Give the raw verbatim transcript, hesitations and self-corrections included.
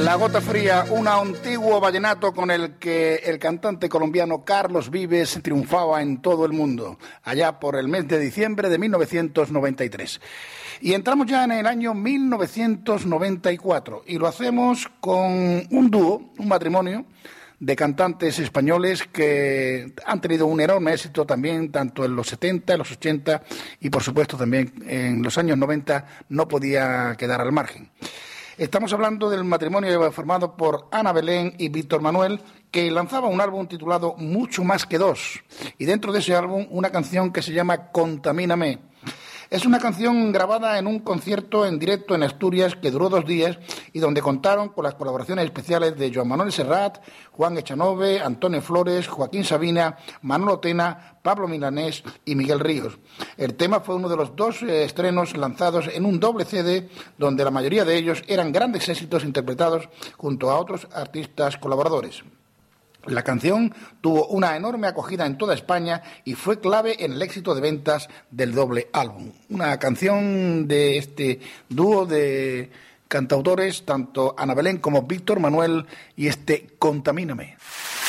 La Gota Fría, un antiguo vallenato con el que el cantante colombiano Carlos Vives triunfaba en todo el mundo, allá por el mes de diciembre de mil novecientos noventa y tres. Y entramos ya en el año mil novecientos noventa y cuatro y lo hacemos con un dúo, un matrimonio de cantantes españoles que han tenido un enorme éxito también, tanto en los setenta, en los ochenta y por supuesto también en los años noventa no podía quedar al margen. Estamos hablando del matrimonio formado por Ana Belén y Víctor Manuel, que lanzaba un álbum titulado Mucho más que dos, y dentro de ese álbum una canción que se llama Contamíname. Es una canción grabada en un concierto en directo en Asturias que duró dos días y donde contaron con las colaboraciones especiales de Joan Manuel Serrat, Juan Echanove, Antonio Flores, Joaquín Sabina, Manolo Tena, Pablo Milanés y Miguel Ríos. El tema fue uno de los dos eh, estrenos lanzados en un doble C D donde la mayoría de ellos eran grandes éxitos interpretados junto a otros artistas colaboradores. La canción tuvo una enorme acogida en toda España y fue clave en el éxito de ventas del doble álbum. Una canción de este dúo de cantautores, tanto Ana Belén como Víctor Manuel, y este Contamíname.